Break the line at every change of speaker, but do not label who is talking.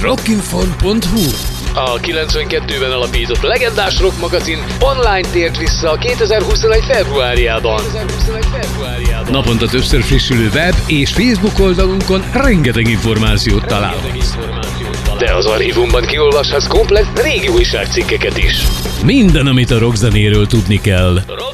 rockinfon.hu.
A 92-ben alapított legendás rock magazin online tért vissza 2021. februárjában.
Naponta többször frissülő web és Facebook oldalunkon rengeteg információt találhatsz.
De az archívumban kiolvashatsz komplett régi újságcikkeket is.
Minden, amit a rockzenéről tudni kell.